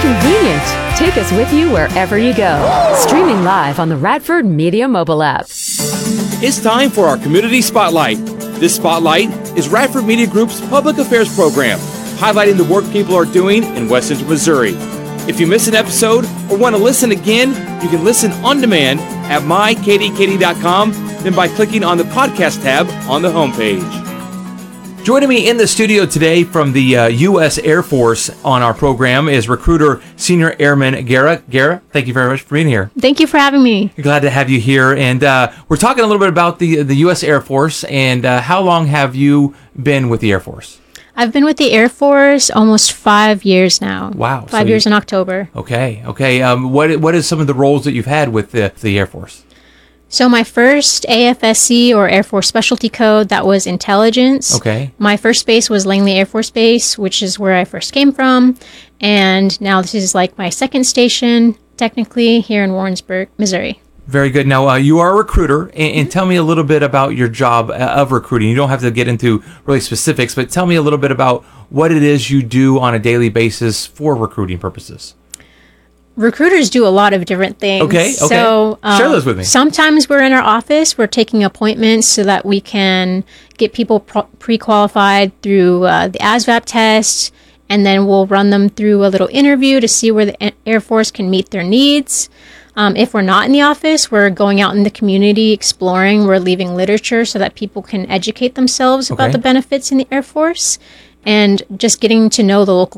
convenient. Take us with you wherever you go. Streaming live on the Radford Media mobile app. It's time for our Community Spotlight. This Spotlight is Radford Media Group's public affairs program, highlighting the work people are doing in West Central Missouri. If you miss an episode or want to listen again, you can listen on demand at mykdkd.com, then by clicking on the podcast tab on the homepage. Joining me in the studio today from the U.S. Air Force on our program is recruiter Senior Airman Gara. Gara, thank you very much for being here. Thank you for having me. Glad to have you here. And we're talking a little bit about the U.S. Air Force. And how long have you been with the Air Force? I've been with the Air Force almost 5 years now. Wow. 5 years in October. Okay. What is some of the roles that you've had with the Air Force? So my first AFSC, or Air Force Specialty Code, that was intelligence. Okay. My first base was Langley Air Force Base, which is where I first came from. And now this is like my second station, technically, here in Warrensburg, Missouri. Very good. Now, you are a recruiter, and tell me a little bit about your job of recruiting. You don't have to get into really specifics, but tell me a little bit about what it is you do on a daily basis for recruiting purposes. Recruiters do a lot of different things. Okay. So, share those with me. Sometimes we're in our office, we're taking appointments so that we can get people pre-qualified through the ASVAB test, and then we'll run them through a little interview to see where the Air Force can meet their needs. If we're not in the office, we're going out in the community exploring. We're leaving literature so that people can educate themselves about the benefits in the Air Force, and just getting to know the local